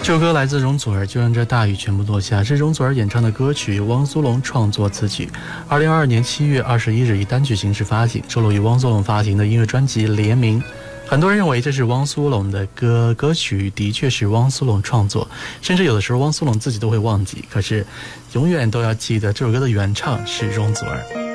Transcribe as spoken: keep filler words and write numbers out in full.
这首歌来自容祖儿，就让这大雨全部落下，是容祖儿演唱的歌曲，汪苏泷创作词曲。二零二二年七月二十一日以单曲形式发行，收录于汪苏泷发行的音乐专辑《联名》。很多人认为这是汪苏泷的歌，歌曲的确是汪苏泷创作，甚至有的时候汪苏泷自己都会忘记，可是永远都要记得这首歌的原唱是容祖儿。